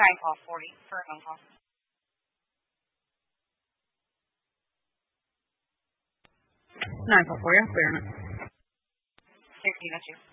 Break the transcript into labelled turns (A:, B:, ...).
A: try and call 40 for a phone call.
B: 944, clear.
A: 1602.